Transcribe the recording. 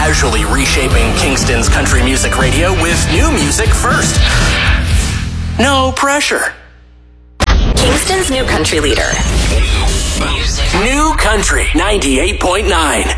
casually reshaping Kingston's country music radio with new music first. No pressure. Kingston's new country leader. New Country 98.9.